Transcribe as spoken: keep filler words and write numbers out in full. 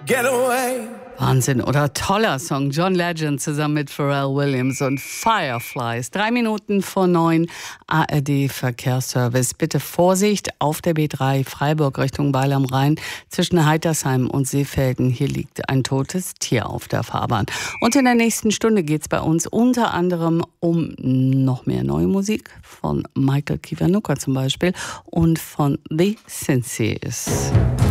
get away. Wahnsinn, oder toller Song. John Legend zusammen mit Pharrell Williams und Fireflies. Drei Minuten vor neun, A R D-Verkehrsservice. Bitte Vorsicht auf der B drei Freiburg Richtung Weil am Rhein zwischen Heitersheim und Seefelden. Hier liegt ein totes Tier auf der Fahrbahn. Und in der nächsten Stunde geht es bei uns unter anderem um noch mehr neue Musik von Michael Kiwanuka zum Beispiel und von The Senseis.